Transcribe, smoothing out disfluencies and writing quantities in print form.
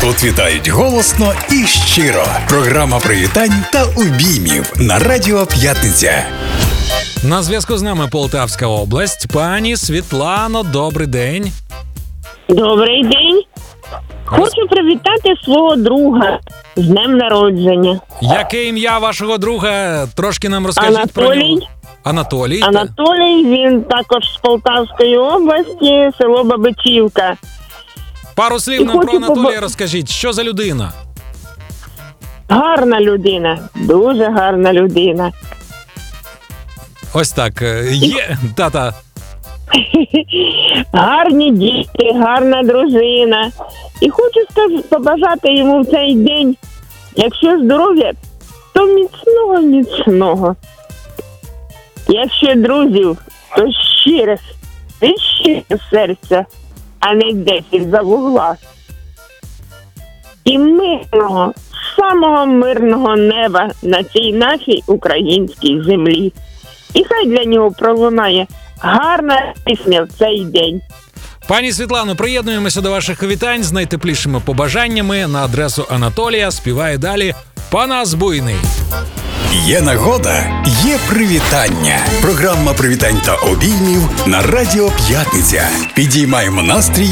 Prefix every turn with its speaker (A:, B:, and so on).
A: Тут вітають голосно і щиро. Програма привітань та обіймів на Радіо П'ятниця.
B: На зв'язку з нами Полтавська область. Пані Світлано, добрий день.
C: Добрий день. Хочу привітати свого друга з днем народження.
B: Яке ім'я вашого друга? Трошки нам розкажіть про
C: Анатолій.
B: нього. Анатолій. так.
C: Анатолій, він також з Полтавської області, село Бабичівка.
B: Пару слів
C: І
B: нам про
C: хочу
B: Анатолія розкажіть. Що за людина?
C: Гарна людина, дуже гарна людина.
B: Ось так. Є. Тата.
C: Гарні діти, гарна дружина. І хочу побажати йому в цей день, якщо здоров'я, то міцного. Якщо друзів, то щире серця, а не 10 за вугла. І мирного, самого мирного неба на цій нашій українській землі. І хай для нього пролунає гарна пісня в цей день.
B: Пані Світлано, приєднуємося до ваших вітань з найтеплішими побажаннями на адресу Анатолія. Співає далі Панас Буйний.
A: Є нагода, є привітання. Програма привітань та обіймів на Радіо П'ятниця. Підіймаємо настрій